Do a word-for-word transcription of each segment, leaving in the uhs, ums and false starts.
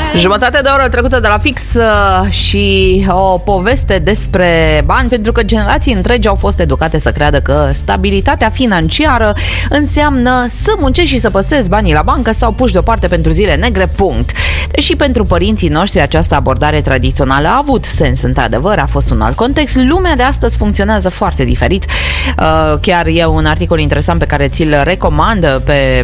Jumătate de oră trecută de la fix și o poveste despre bani, pentru că generații întregi au fost educate să creadă că stabilitatea financiară înseamnă să muncești și să păstrezi banii la bancă sau puși deoparte pentru zile negre, punct. Deși pentru părinții noștri această abordare tradițională a avut sens, într-adevăr, a fost un alt context, lumea de astăzi funcționează foarte diferit. Chiar e un articol interesant pe care ți-l recomand pe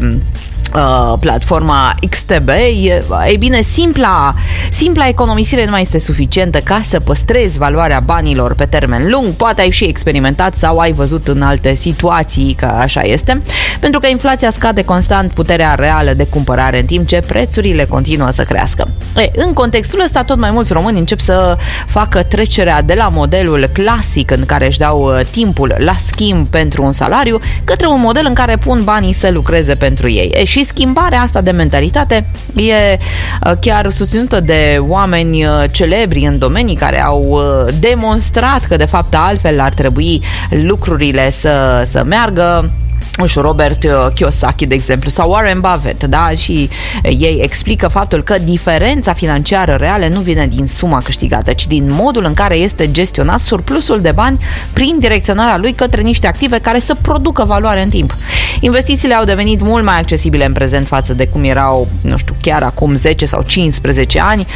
Uh, platforma X T B. Ei bine, simpla, simpla economisire nu mai este suficientă ca să păstrezi valoarea banilor pe termen lung. Poate ai și experimentat sau ai văzut în alte situații că așa este, pentru că inflația scade constant puterea reală de cumpărare, în timp ce prețurile continuă să crească. E, în contextul ăsta, tot mai mulți români încep să facă trecerea de la modelul clasic în care își dau timpul la schimb pentru un salariu, către un model în care pun banii să lucreze pentru ei. E, și schimbarea asta de mentalitate e chiar susținută de oameni celebri în domenii care au demonstrat că de fapt altfel ar trebui lucrurile să, să meargă. Și Robert Kiyosaki, de exemplu, sau Warren Buffett, da? Și ei explică faptul că diferența financiară reală nu vine din suma câștigată, ci din modul în care este gestionat surplusul de bani prin direcționarea lui către niște active care să producă valoare în timp. Investițiile au devenit mult mai accesibile în prezent față de cum erau, nu știu, chiar acum zece sau cincisprezece ani.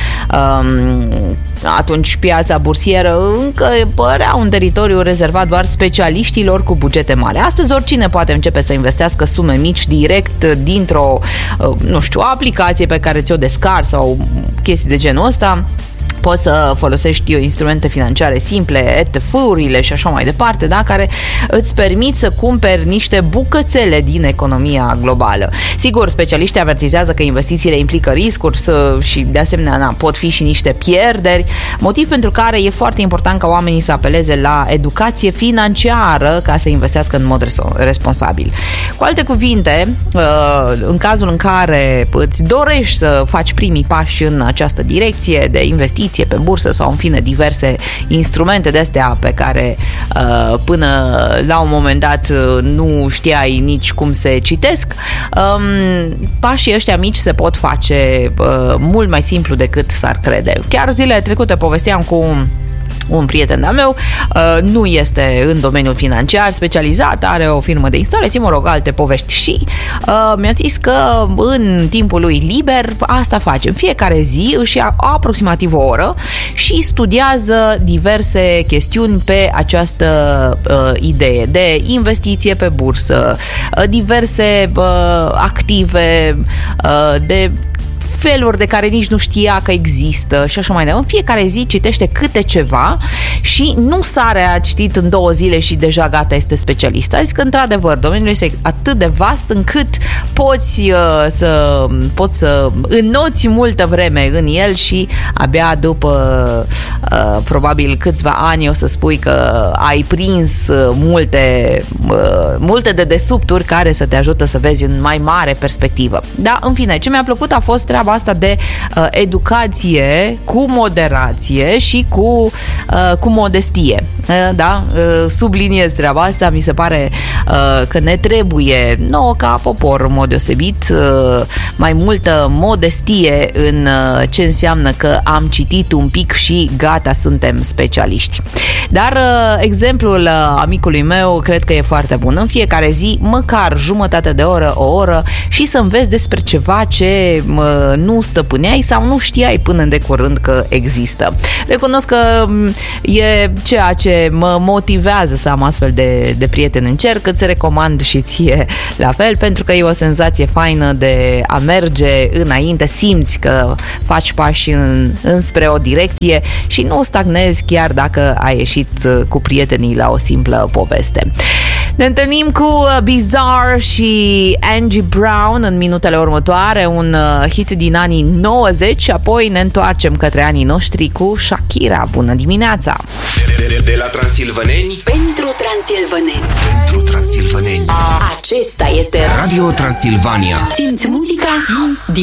Um, atunci piața bursieră încă părea un teritoriu rezervat doar specialiștilor cu bugete mari. Astăzi oricine poate începe să investească sume mici direct dintr-o, nu știu, aplicație pe care ți-o descarci sau chestii de genul ăsta. Poți să folosești instrumente financiare simple, E T F-urile și așa mai departe, da? Care îți permit să cumperi niște bucățele din economia globală. Sigur, specialiștii avertizează că investițiile implică riscuri și de asemenea na, pot fi și niște pierderi, motiv pentru care e foarte important ca oamenii să apeleze la educație financiară ca să investească în mod responsabil. Cu alte cuvinte, în cazul în care îți dorești să faci primii pași în această direcție de investiții pe bursă sau în fine diverse instrumente de astea pe care uh, până la un moment dat nu știai nici cum se citesc, um, pașii ăștia mici se pot face uh, mult mai simplu decât s-ar crede. Chiar zilele trecute povesteam cu un prieten de-al meu, uh, nu este în domeniul financiar specializat, are o firmă de instalații, mă rog, alte povești și uh, mi-a zis că în timpul lui liber asta face. În fiecare zi își ia aproximativ o oră și studiază diverse chestiuni pe această uh, idee de investiție pe bursă, uh, diverse uh, active, uh, de feluri de care nici nu știa că există și așa mai departe. În fiecare zi citește câte ceva și nu sare a citit în două zile și deja gata, este specialist. A zis că într-adevăr domeniul este atât de vast încât poți uh, să poți să înnoți multă vreme în el și abia după uh, probabil câțiva ani o să spui că ai prins uh, multe uh, multe dedesubturi care să te ajută să vezi în mai mare perspectivă. Da, în fine, ce mi-a plăcut a fost treaba asta de uh, educație cu moderație și cu, uh, cu modestie. Uh, da? Uh, subliniez treaba asta, mi se pare uh, că ne trebuie nouă ca popor în mod deosebit uh, mai multă modestie în uh, ce înseamnă că am citit un pic și gata, suntem specialiști. Dar uh, exemplul uh, amicului meu cred că e foarte bun. În fiecare zi, măcar jumătate de oră, o oră și să înveți despre ceva ce uh, nu stăpâneai sau nu știai până de curând că există. Recunosc că e ceea ce mă motivează să am astfel de, de prieteni în cerc, îți recomand și ție la fel, pentru că e o senzație faină de a merge înainte, simți că faci pași în, înspre o direcție și nu stagnezi chiar dacă ai ieșit cu prietenii la o simplă poveste. Ne întâlnim cu Bizarre și Angie Brown în minutele următoare, un hit din anii nouăzeci și apoi ne întoarcem către anii noștri cu Shakira. Bună dimineața! De, de, de, de la transilvaneni pentru transilvaneni. Pentru transilvaneni. Acesta este Radio Transilvania. Simți muzica, simți